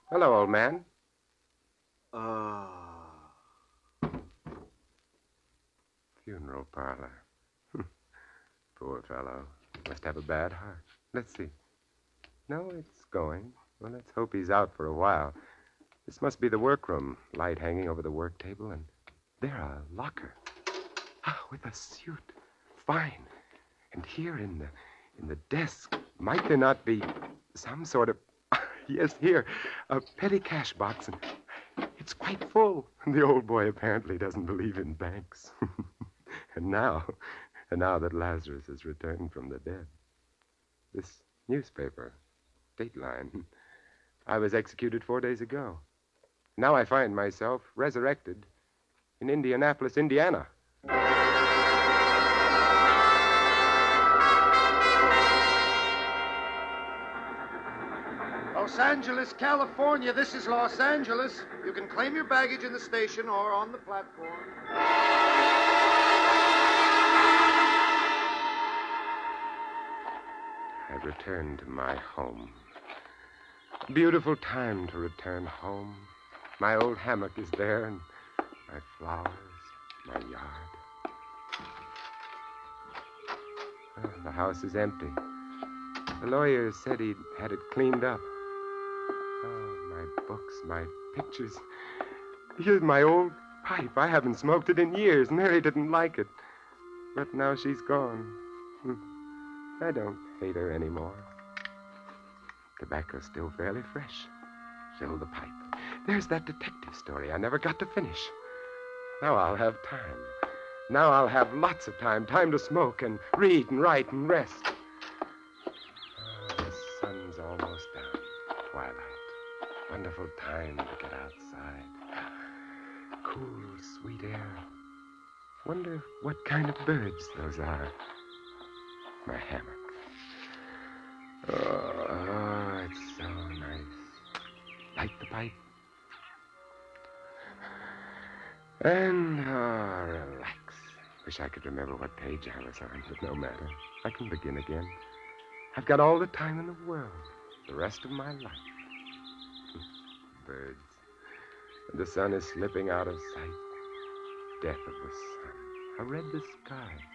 Hello, old man. Ah. Funeral parlor. Poor fellow. Must have a bad heart. Let's see. No, it's going. Well, let's hope he's out for a while. This must be the workroom. Light hanging over the work table, and there a locker. Ah, with a suit. Fine. And here in the desk, might there not be some sort of yes, here, a petty cash box, and it's quite full. The old boy apparently doesn't believe in banks. and now, and now that Lazarus has returned from the dead, this newspaper, Dateline, I was executed 4 days ago. Now I find myself resurrected in Indianapolis, Indiana. Los Angeles, California. This is Los Angeles. You can claim your baggage in the station or on the platform. I return to my home. A beautiful time to return home. My old hammock is there, and my flowers, my yard. Oh, the house is empty. The lawyer said he'd had it cleaned up. Oh, my books, my pictures. Here's my old pipe. I haven't smoked it in years. Mary didn't like it. But now she's gone. I don't hate her anymore. Tobacco's still fairly fresh. Fill the pipe. There's that detective story I never got to finish. Now I'll have time. Now I'll have lots of time. Time to smoke and read and write and rest. Oh, the sun's almost down. Twilight. Wonderful time to get outside. Cool, sweet air. Wonder what kind of birds those are. My hammock. Oh, it's so nice. Light the pipe. And, relax. Wish I could remember what page I was on, but no matter. I can begin again. I've got all the time in the world. The rest of my life. Birds. And the sun is slipping out of sight. Death of the sun. How red the sky.